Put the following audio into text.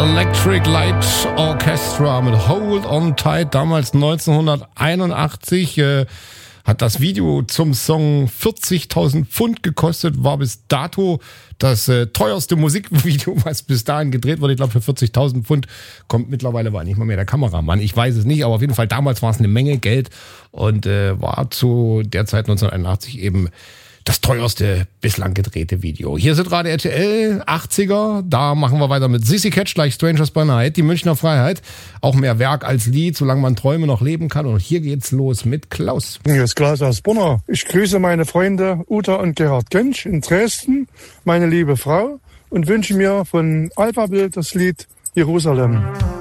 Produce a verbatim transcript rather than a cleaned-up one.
Electric Light Orchestra mit Hold on Tight, damals neunzehnhunderteinundachtzig, äh, hat das Video zum Song vierzigtausend Pfund gekostet, war bis dato das äh, teuerste Musikvideo, was bis dahin gedreht wurde. Ich glaube, für vierzigtausend Pfund kommt mittlerweile war nicht mal mehr der Kameramann. Ich weiß es nicht, aber auf jeden Fall damals war es eine Menge Geld und äh, war zu der Zeit neunzehnhunderteinundachtzig eben das teuerste bislang gedrehte Video. Hier sind gerade R T L achtziger, da machen wir weiter mit Sissy Catch, gleich Strangers by Night, die Münchner Freiheit. Auch mehr Werk als Lied, solange man Träume noch leben kann. Und hier geht's los mit Klaus. Hier ist Klaus aus Brunner. Ich grüße meine Freunde Uta und Gerhard Gönsch in Dresden, meine liebe Frau, und wünsche mir von Alphabet das Lied Jerusalem.